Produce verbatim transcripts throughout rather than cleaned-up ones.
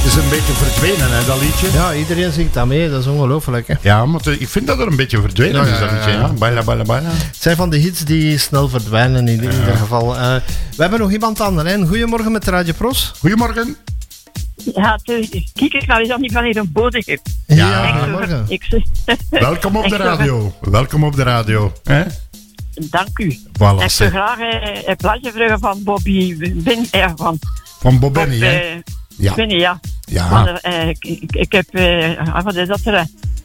is een beetje verdwenen, hè, dat liedje. Ja, iedereen zingt dat mee, dat is ongelooflijk, hè. Ja, maar te, ik vind dat er een beetje verdwenen ja, is, dat liedje. Ja, ja. Baila, baila, baila. Het zijn van die hits die snel verdwijnen in, ja. in ieder geval. Uh, we hebben nog iemand aan de lijn. Goedemorgen met Radio Pros. Goedemorgen. Ja, kijk eens nou eens of niet van hier een bodem heb. Ja, ja goedemorgen. Ik, Welkom op de radio. Welkom op de radio. Hè? Dank u. Voilà, ik zou graag eh, een plaatje vragen van Bobby Ben, eh, van, van Bob Benny, hè? Eh, ja. Benny, ja. Ja. Van, eh, ik, ik, ik heb, eh, wat is dat er?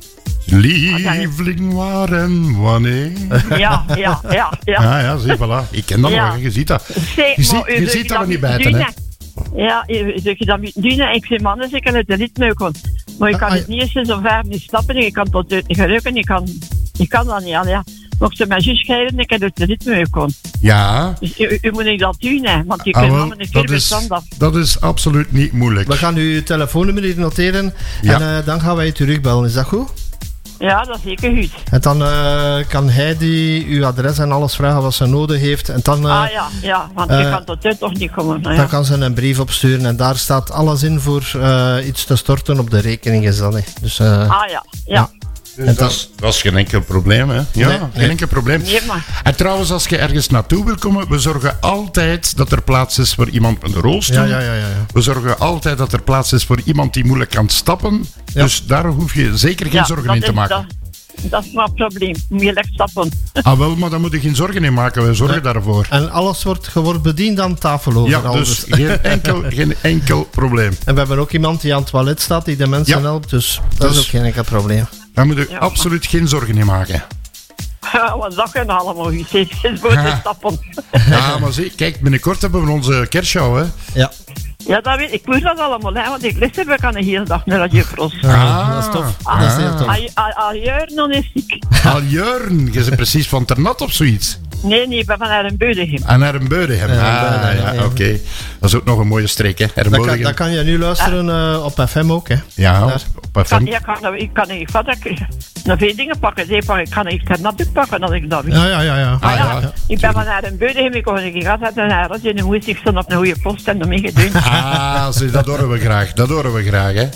Lieveling, waar en wanneer? Ja, ja, ja. Ja, ja, ja zie, voilà. Ik ken dat ja. nog, je ziet dat. Zeg, je ziet, je ziet dat we niet bijten, hè? Ja, zeg je dat niet doen? Ik zeg, mannen, ik kan het er niet mee komen. Maar je kan ah, het niet eens zo ver niet snappen. Je kan tot het gelukken, je kan, je kan dat niet. Ja. Mocht ze mijn zus scheiden, ik kan het er niet mee komen. Ja. Dus u, u moet niet dat doen, hè, want je ah, kunt allemaal een keer bestand af. Dat is absoluut niet moeilijk. We gaan uw telefoonnummer hier noteren ja. en uh, dan gaan wij u terugbellen. Is dat goed? Ja, dat is zeker goed. En dan uh, kan hij die uw adres en alles vragen wat ze nodig heeft. En dan, uh, ah ja, ja, want je uh, kan tot dit toch niet komen. Nou, dan ja. kan ze een brief opsturen en daar staat alles in voor uh, iets te storten op de rekening. Is dat, dus, uh, ah ja, ja. ja. Dus dat, dat, is, dat is geen enkel probleem, hè? Ja, nee, geen nee. enkel probleem. Nee, maar. En trouwens, als je ergens naartoe wil komen, we zorgen altijd dat er plaats is voor iemand met een rolstoel. Ja, ja, ja, ja. We zorgen altijd dat er plaats is voor iemand die moeilijk kan stappen. Ja. Dus daar hoef je zeker geen ja, zorgen in te maken. Dat, dat is maar een probleem. Moet je echt stappen. Ah, wel, maar daar moet je geen zorgen in maken. We zorgen ja. daarvoor. En alles wordt, wordt bediend aan tafel overal. Ja, dus geen enkel, geen enkel probleem. En we hebben ook iemand die aan het toilet staat, die de mensen ja. helpt. Dus dat dus, is ook geen enkel probleem. Daar moet je ja, absoluut geen zorgen in maken. Ja, wat dat kunnen allemaal iets is voor te stappen. Ja, maar zie, kijk, binnenkort hebben we onze kerstshow, hè? Ja. Ja, dat weet ik. Ik weet dat allemaal, hè, want ik luister heb aan de hele dag naar Radio Pros. Ah, dat is tof. Ah, dat is heel tof. Al, al, al jaren nog is ik. Al jaren? Je bent precies van Ternat of zoiets? Nee, nee, ik ben van Herrenbeudegem. En Herrenbeudegem, ah, ja, ja, ja. oké. Okay. Dat is ook nog een mooie streek, hè? Dat kan, dat kan je nu luisteren uh, op F M ook, hè? Ja, Daar. op F M. Kan, ja, kan, ik kan niet wat ik nog veel dingen pakken. Ik kan ik Ternat ook pakken als ik dat weet. Ja, ja, ja. ja. Ah, ja. ja, ja. Ik ben van Herrenbeudegem, ik kon een gat zetten en als je nu moest ik staan op een goede post en ermee gedaan. Ah, zie, dat horen we graag. Dat horen we graag, hè?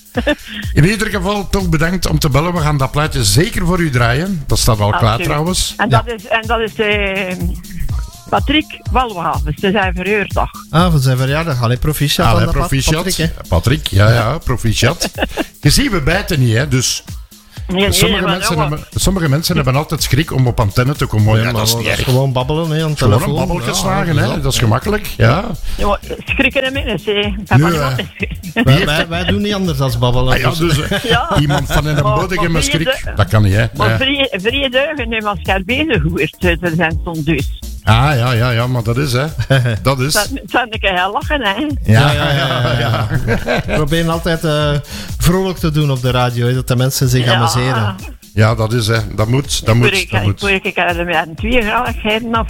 In ieder geval, toch bedankt om te bellen. We gaan dat plaatje zeker voor u draaien. Dat staat al klaar trouwens. En dat ja. is, en dat is uh, Patrick Walwavens, de zijn verheurdag. Ah, van zijn verjaardag. Allee, proficiat. Allee, proficiat. Patrick, hè? Patrick, ja, ja, proficiat. Je ziet, we bijten niet, hè, dus... Nee, nee, sommige, nee, mensen hebben, sommige mensen hebben altijd schrik om op antenne te komen. Ja, ja, dat is niet erg. Gewoon babbelen, hè, aan de telefoon. Gewoon een babbeltje slagen, hè. Dat is gemakkelijk, ja. Ja, schrikken en mensen, hè. Nu, uh, wij, wij, wij doen niet anders dan babbelen. Ah, ja, dus, uh, ja. Iemand van in een bodem met schrik, de, dat kan niet, hè. Maar vrije, vrije duigen hebben als je bezig hoort, er zijn soms dus. Ah, ja, ja, ja, maar dat is, hè. Dat is. Dat zou ik heel lachen, hè. Ja, ja, ja. ja, ja. We proberen altijd uh, vrolijk te doen op de radio, hè, dat de mensen zich ja. amuseren. Ja, dat is, hè. Dat moet, dat moet, ik, dat ik, moet. Ik ik er met een twee gradigheden af.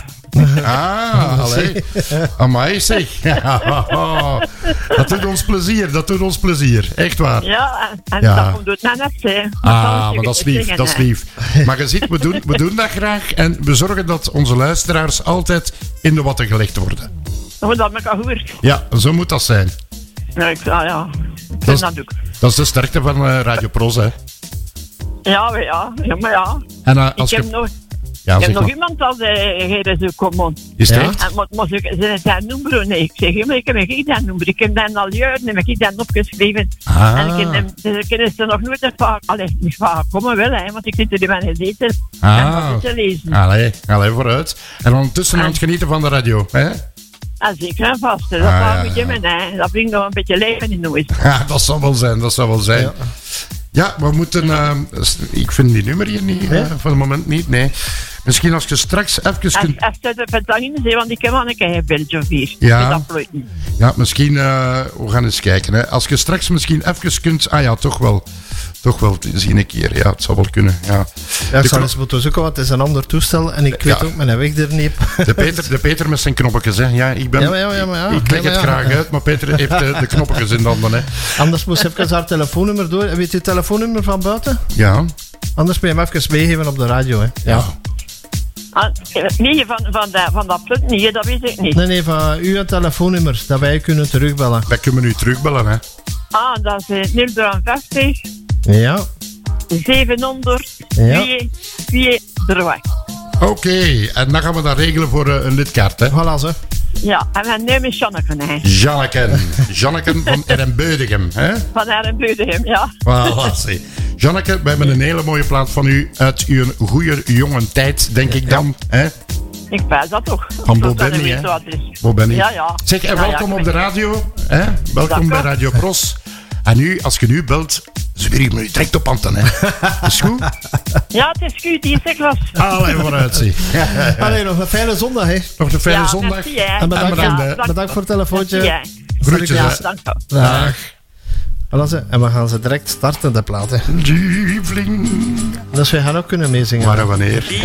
Ah, allee. Amai, zeg. Dat doet ons plezier, dat doet ons plezier. Echt waar. Ja, en, en ja. dat komt het net, hè. Ah, maar dat is lief, dat is lief. Maar je ziet, we doen, we doen dat graag en we zorgen dat onze luisteraars altijd in de watten gelegd worden. Oh, dat heb ik al gehoord. Ja, zo moet dat zijn. Ja, ik, ah, ja. Ik dat, is, dat, ook. dat is de sterkte van uh, Radio Pros, hè. Ja, maar ja, ja, maar ja. En, uh, als ik heb je... nog, ja, ik heb nog maar. iemand als hij zo komt. Is het echt? En moet ik zijn nummer? Nee, ik zeg, maar ik heb geen dat nummer. Ik heb dat al jaren en ik heb dat opgeschreven. Ah. En ik heb dus ik is er nog nooit een vaak, allee, niet vaak komen wel, hè, want ik zit er in mijn gezeten ah. en wat te lezen. Allee, allee, vooruit. En ondertussen aan het genieten van de radio, hè? Ja, zeker en vast. Dat ah, ja, moet je ja. met, hè. Dat brengt nog een beetje leven in de huis. Ja, dat zal wel zijn, dat zal wel zijn. Ja. Ja, we moeten... Uh, ik vind die nummer hier niet, uh, voor het moment niet, nee. Misschien als je straks even kunt... Als je het vertelt in, want ik heb al een keer beltje of vier. Ja, ja, misschien... Uh, we gaan eens kijken, hè. Als je straks misschien even kunt... Ah ja, toch wel... Toch wel zien een keer, ja, het zou wel kunnen. Ja, ja ik zal eens moeten zoeken, want het is een ander toestel en ik weet ja. ook mijn weg er niet op. De Peter, de Peter met zijn knoppetjes, hè. Ja, ik ben... Ja, ja, ja, maar ja. Ik leg ja, het ja. graag uit, maar Peter heeft de, de knoppetjes in de handen, hè. Anders moest even haar telefoonnummer door. Weet je het telefoonnummer van buiten? Ja. Anders moet je hem even meegeven op de radio, hè. Ja. ja. Ah, nee, van, van, de, van dat punt niet, dat weet ik niet. Nee, nee, van uw telefoonnummer, dat wij kunnen terugbellen. Wij kunnen u terugbellen, hè. Ah, dat is nul drieënvijftig, Ja. zevenhonderd, Ja. twee, twee, drie. Oké, okay, en dan gaan we dat regelen voor uh, een lidkaart, hè? Voilà, zo. Ja, en mijn naam is Janneke, hè. Janneke. Janneke van Erembeudegem, hè? Van Erembeudegem, ja. Voilà, zie. Janneke, we hebben een hele mooie plaat van u uit uw goede jonge tijd, denk ik dan, hè? Ik weet dat toch. Van Bo Benny, hè? Bo Benny. Ja, ja. Zeg, en Ja, ja, welkom ik op ben- de radio, hè? Welkom bij Radio Pros. En nu, als je nu belt, zwier me direct op antenne, hè? Is goed? Ja, het is goed, die is de klas. Allee, vooruit, zie. Allee, nog een fijne zondag, hè. Nog een fijne Ja, zondag. merci, hè. En bedankt, bedankt, voor- hè. dank- bedankt voor het telefoontje. Merci, Groetjes, Ja. hè. Dank je. Dag. Voilà, ze. En we gaan ze direct starten, de platen. Lieveling. Dus wij gaan ook kunnen meezingen. Maar wanneer?